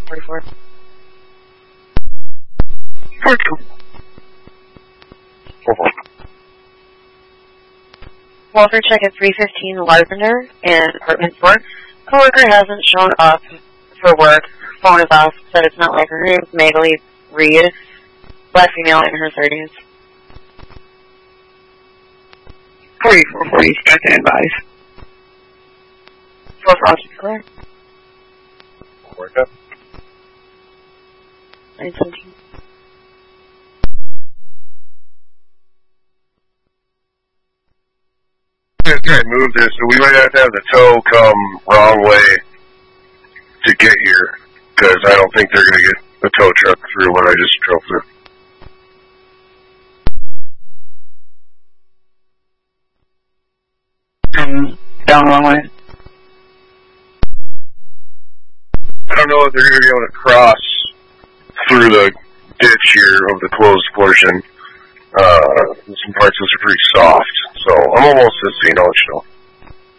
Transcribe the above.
44. 42. Walter, check at 315 Lavender in apartment 4. Coworker hasn't shown up for work. Phone is off. Said it's not like her name. Magali Reed. Black female in her 30s. 4440, stand by. 4 Frosty Clear. Work up. 917. This guy moved this, so we might have to have the tow come wrong way to get here, because I don't think they're going to get the tow truck through what I just drove through. Down one way. I don't know if they're going to be able to cross through the ditch here of the closed portion. Some parts of this are pretty soft, so I'm almost at St. Ocho.